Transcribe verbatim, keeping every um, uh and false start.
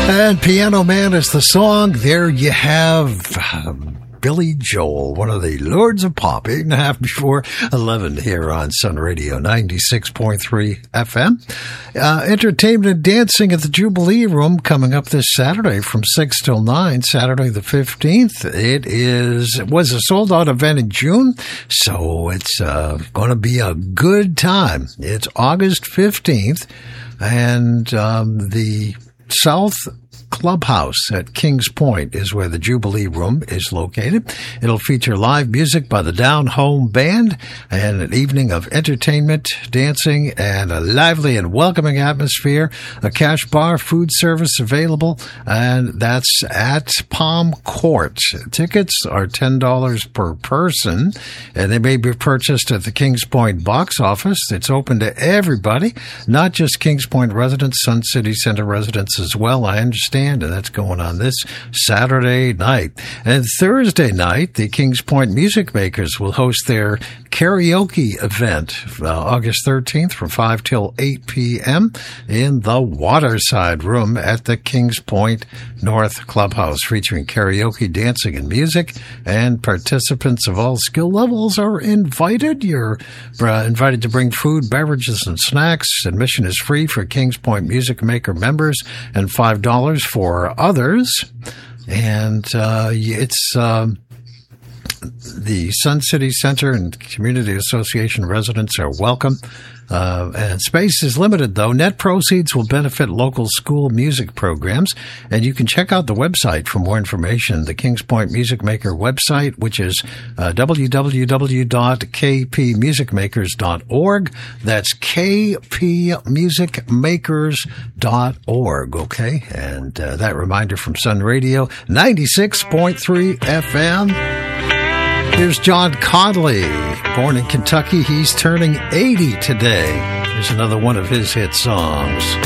And Piano Man is the song. There you have um, Billy Joel, one of the lords of pop, eight and a half before eleven here on Sun Radio ninety-six point three F M. Uh, entertainment and dancing at the Jubilee Room coming up this Saturday from six till nine, Saturday the fifteenth. It is, it was a sold out event in June, so it's uh, going to be a good time. It's August fifteenth, and um, the South Clubhouse at Kings Point is where the Jubilee Room is located. It'll feature live music by the Down Home Band and an evening of entertainment, dancing, and a lively and welcoming atmosphere. A cash bar, food service available, and that's at Palm Court. Tickets are ten dollars per person, and they may be purchased at the Kings Point box office. It's open to everybody, not just Kings Point residents, Sun City Center residents as well, I understand. And that's going on this Saturday night. And Thursday night, the Kings Point Music Makers will host their karaoke event, uh, August thirteenth from five till eight p.m. in the Waterside Room at the Kings Point North Clubhouse, featuring karaoke, dancing, and music. And participants of all skill levels are invited. You're uh, invited to bring food, beverages, and snacks. Admission is free for Kings Point Music Maker members and five dollars for others. And uh, it's um, the Sun City Center and Community Association residents are welcome. Uh, and space is limited, though. Net proceeds will benefit local school music programs. And you can check out the website for more information, the Kings Point Music Maker website, which is uh, w w w dot k p music makers dot org. That's k p music makers dot org, okay? And uh, that reminder from Sun Radio, ninety-six point three F M. Here's John Conley, born in Kentucky. He's turning eighty today. Here's another one of his hit songs.